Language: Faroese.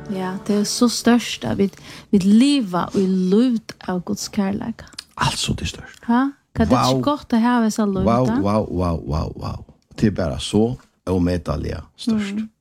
Ja, det är så störst att vi lever i lut av Guds kärlek. Alltså det störst. Ha? Kan det inte gott att ha så lut? Wow. Det är bara så omätaliga störst.